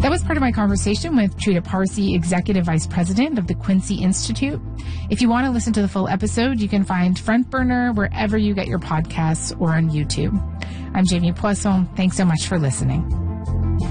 That was part of my conversation with Trita Parsi, Executive Vice President of the Quincy Institute. If you want to listen to the full episode, you can find Front Burner wherever you get your podcasts or on YouTube. I'm Jamie Poisson. Thanks so much for listening.